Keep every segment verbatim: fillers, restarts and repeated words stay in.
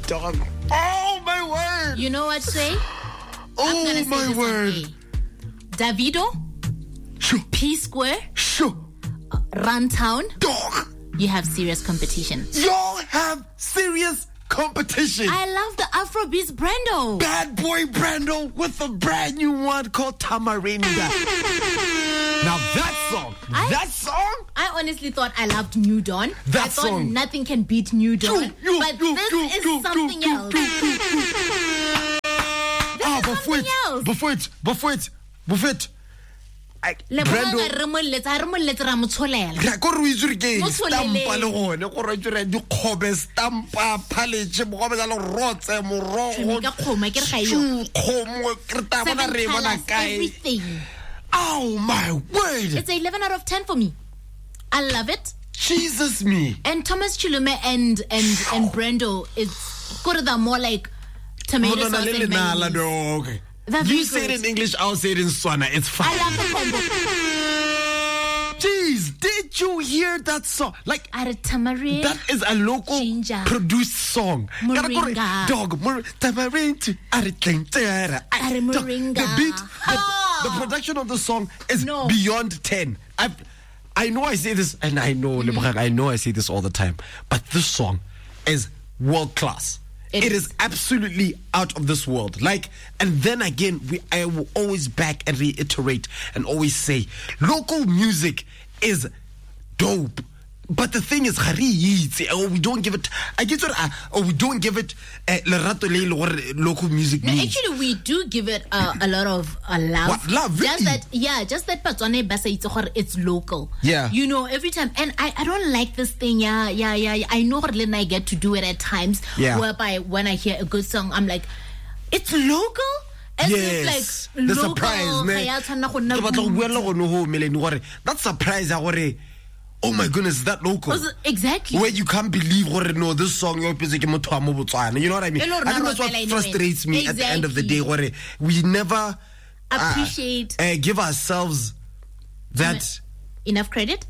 dog. Oh my word. You know what, Sway? Oh say my this word. Davido, Sure. P Square, Sure. uh, Runtown. Dog. You have serious competition. Y'all have serious competition. I love the Afrobeats Brando. Bad boy Brando with a brand new one called Tamarinda. Now that song, I- that song, I honestly thought I loved New Dawn. That I thought song. nothing can beat New Dawn. You, you, but you, this you, is you, something you, else. you, you, you. This Ah, is before something it, else. before it, before it, before it. I, Le Brando, bona re molletsa ha re molletsa ra motsholela. ra go re itse re ke Mo tsholeleng. stampa le gone go re tsere di khobe stampa phaletse mo go bela rotse morogo Ka kgoma ke re ga yo. khomo ke ta bona Seven re bona colours, kae. everything. Oh my word. It's a eleven out of ten for me. I love it. Jesus me. And Thomas Chilume and and and Brando, it's good. They're more like tomato Hold on, sauce le and lenala, mayonnaise. dog. They're You very say it good. in English, I'll say it in Swana. It's fine. I love the combo. Jeez, did you hear that song? Like, Are tamarind. that is a local Ginger. produced song. Moringa. Dog, mor- tamarind, are tlentera. Are Dog, moringa. The beat, the, Ah. the production of the song is No. beyond ten. I've, I know I say this, and I know, Mm-hmm. Lebogang, I know I say this all the time, but this song is world class. It it is. is absolutely out of this world. Like, and then again, we I will always back and reiterate and always say, local music is dope. But the thing is, oh, we don't give it. I get it. Oh, we don't give it uh, lerato le le gore local music No, means. actually, we do give it uh, a lot of uh, love. What, love, Just really? that, yeah, just that Batswana basa itse gore it's local. Yeah. You know, every time. And I, I don't like this thing, yeah, yeah, yeah. yeah. I know gore le nna I get to do it at times. Yeah. Whereby when I hear a good song, I'm like, it's local? As Yes, if like the local, surprise, ga ya tshwanela go nna ne. Ke batla go good. buela go no ho meleni gore that surprise ya gore, oh my goodness, is that local? Exactly. Where you can't believe gore no, this song yo petse ke motho wa mo Botswana. You know what I mean? E le gore I think na that's what ropela anyway. frustrates me at the end of the day. Exactly. Gore we never uh, Appreciate. uh, give ourselves that. Enough credit?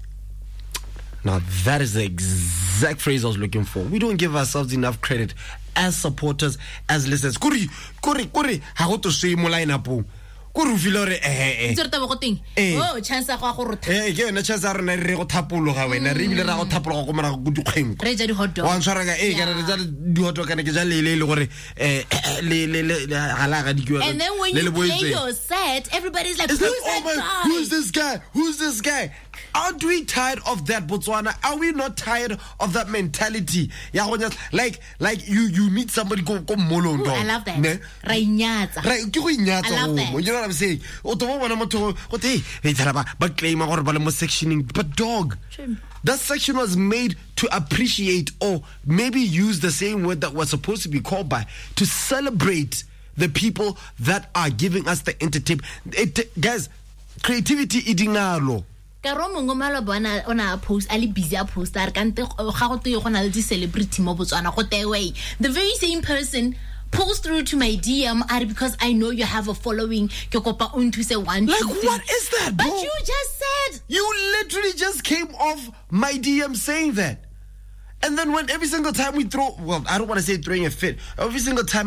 Now that is the exact phrase I was looking for. We don't give ourselves enough credit as supporters, as listeners. Kuri, kuri, kuri. Ha go to say mo line up. Kuri feel gore eh eh. Tse re taba go teng. Eh. Oh, chance ya go go rotha. Eh ke yona chance ya rena re go thapologa wena re bile ra go thapologa go mara go dikgeng. Re ja di hot dog. Wa ntshwara ka eh ka re ja di hot dog kana ke ja le le le gore eh le le le hala ga di kwa. And then when you play your set, everybody's like, It's who's like, oh that my, guy? who's this guy? Who's this guy? Aren't we tired of that, Botswana? Are we not tired of that mentality? Yeah, when just like like you you meet somebody go go molo Ooh, I love that. Ra inyatsa. Right, ke go inyatsa I love go that. mo. You know what I'm saying? O to bona motho go te e tsala ba ba claim gore ba le mo sectioning, but dog. True. That section was made to appreciate or maybe use the same word that was supposed to be called by to celebrate the people that are giving us the entertainment. It, guys, creativity idingalo. Ka ro mongwe malo bona ona post ali busy a post ar kante ga go te go na le di celebrity mo Botswana go te way. The very same person pulls through to my D M are because I know you have a following. Ke kopa o nthuse one Like, two, three. what is that, But bro? you just said You literally just came off my D M saying that. And then when every single time we throw, well, I don't want to say throwing a fit. Every single time,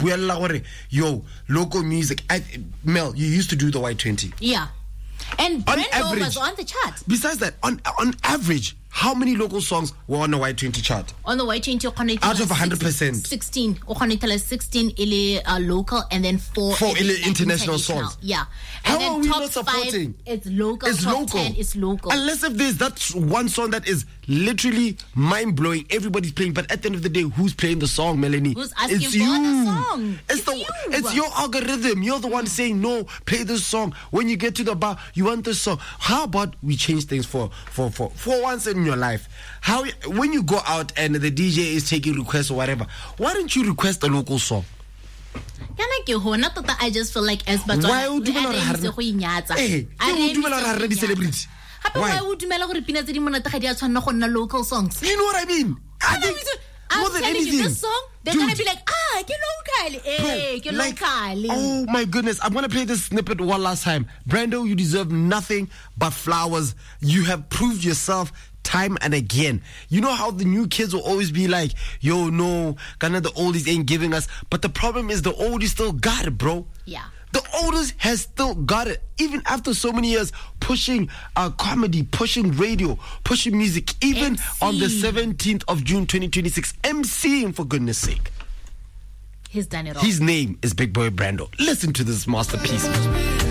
yo, local music. I, Mel, you used to do the Y twenty. yeah. And On Brando average- was on the chart. Besides that, on on average, how many local songs were on the Y twenty chart? On the Y twenty, Out of one hundred percent. sixteen. O kgona itela sixteen ile uh, local and then four Four ile ile international songs. Yeah. And How then are we top not supporting? Five, it's local. It's top local. ten is local. Unless if there's that one song that is literally mind blowing, everybody's playing. But at the end of the day, who's playing the song, Melanie? Who's asking it's for you. the song? It's, It's the you. it's your algorithm. You're the one saying no. Play this song. When you get to the bar, you want this song. How about we change things for for for for once in your life? How when you go out and the D J is taking requests or whatever, why don't you request a local song? Kana ke hona tota I just feel like as Batswana. Why would you re dumela a hore re ntse go inyatsa. Eh, ke A o re dumela ntse hore go re di inyatsa. celebrity. Gape Why? why o dumela gore pina tse di monate ga di a tshwanna go nna local songs? You know what I mean? I I'm think more than telling anything, you, this song, they're dude, gonna be like, ah, ke local, eh, ke like, local. oh my goodness, I'm gonna play this snippet one last time. Brando, you deserve nothing but flowers. You have proved yourself time and again. You know how the new kids will always be like, yo, no, kinda the oldies ain't giving us. But the problem is the oldies still got it, bro. Yeah. The oldies has still got it. Even after so many years pushing uh, comedy, pushing radio, pushing music, even M C. on the seventeenth of June twenty twenty-six, MCing for goodness sake. He's done it all. His name is Big Boy Brando. Listen to this masterpiece.